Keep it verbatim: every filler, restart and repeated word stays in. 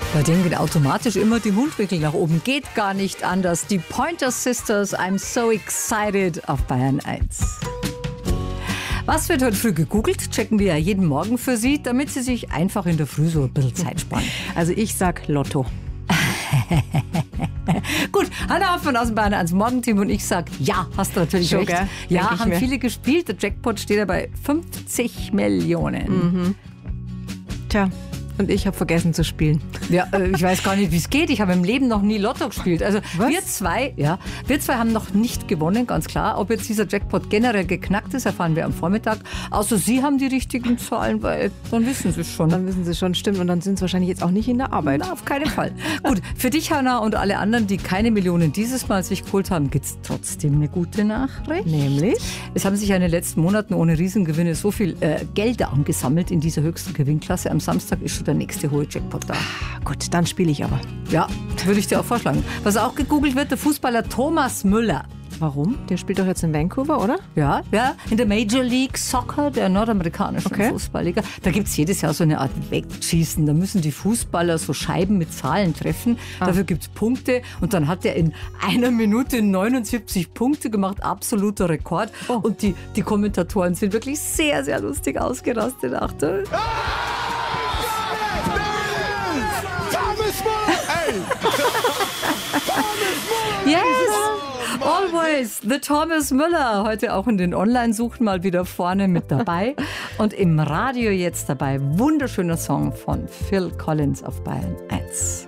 Bei denen geht automatisch immer die Mundwinkel nach oben. Geht gar nicht anders. Die Pointer Sisters, I'm so excited auf Bayern eins. Was wird heute früh gegoogelt? Checken wir ja jeden Morgen für Sie, damit Sie sich einfach in der Früh so ein bisschen Zeit sparen. Also ich sag Lotto. Gut, Hanna Hoffmann aus dem Bayern eins Morgenteam und ich sag, ja, hast du natürlich Schon, recht. gell? Ja, Denk ich haben mir. viele gespielt. Der Jackpot steht ja bei fünfzig Millionen. Tja, und ich habe vergessen zu spielen. Ja, äh, ich weiß gar nicht, wie es geht. Ich habe im Leben noch nie Lotto gespielt. Also Was? wir zwei, ja, wir zwei haben noch nicht gewonnen, ganz klar. Ob jetzt dieser Jackpot generell geknackt ist, erfahren wir am Vormittag. Außer Sie haben die richtigen Zahlen, weil dann wissen Sie es schon. Dann wissen sie schon, stimmt. Und dann sind sie wahrscheinlich jetzt auch nicht in der Arbeit. Na, auf keinen Fall. Gut, für dich, Hanna, und alle anderen, die keine Millionen dieses Mal sich geholt haben, gibt es trotzdem eine gute Nachricht. Nämlich? Es haben sich ja in den letzten Monaten ohne Riesengewinne so viel äh, Gelder angesammelt in dieser höchsten Gewinnklasse. Am Samstag ist schon der nächste hohe Jackpot da. Gut, dann spiele ich aber. Ja, würde ich dir auch vorschlagen. Was auch gegoogelt wird, der Fußballer Thomas Müller. Warum? Der spielt doch jetzt in Vancouver, oder? Ja, ja, in der Major League Soccer, der nordamerikanischen Okay. Fußballliga. Da gibt es jedes Jahr so eine Art Wegschießen. Da müssen die Fußballer so Scheiben mit Zahlen treffen. Dafür gibt es Punkte. Und dann hat er in einer Minute neunundsiebzig Punkte gemacht. Absoluter Rekord. Und die, die Kommentatoren sind wirklich sehr, sehr lustig ausgerastet. Achtung. Thomas Müller! Ey! Yes! Always the Thomas Müller. Heute auch in den Online-Suchen mal wieder vorne mit dabei. Und im Radio jetzt dabei. Wunderschöner Song von Phil Collins auf Bayern eins.